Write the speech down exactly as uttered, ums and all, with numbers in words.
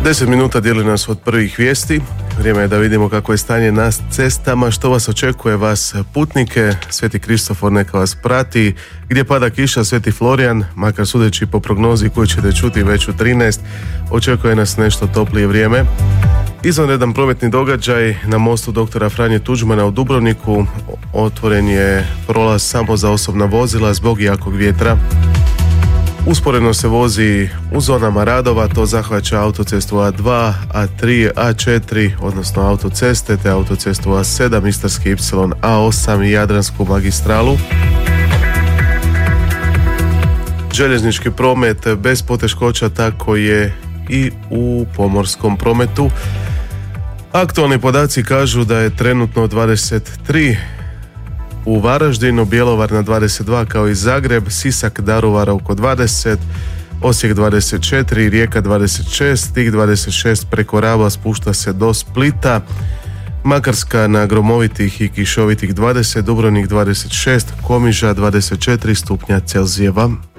Deset minuta dijeli nas od prvih vijesti. Vrijeme je da vidimo kako je stanje na cestama, što vas očekuje, vas putnike. Sveti Kristofor neka vas prati. Gdje pada kiša, Sveti Florijan, makar sudeći po prognozi koju ćete čuti već u trinaest, očekuje nas nešto toplije vrijeme. Izvanredan prometni događaj na mostu doktora Franje Tuđmana u Dubrovniku. Otvoren je prolaz samo za osobna vozila zbog jakog vjetra. Usporeno se vozi u zonama radova, to zahvaća autocestu A dva, A tri, A četiri, odnosno autoceste, te autocestu A sedam, Istarski Y, A osam i Jadransku magistralu. Željeznički promet bez poteškoća, tako je i u pomorskom prometu. Aktualni podaci kažu da je trenutno dvadeset tri u Varaždinu, Bjelovar na dvadeset dva kao i Zagreb, Sisak, Daruvar oko dvadeset, Osijek dvadeset četiri, Rijeka dvadeset šest, Stig dvadeset šest preko Raba spušta se do Splita, Makarska na gromovitih i kišovitih dvadeset, Dubrovnik dvadeset šest, Komiža dvadeset četiri stupnja Celzijeva.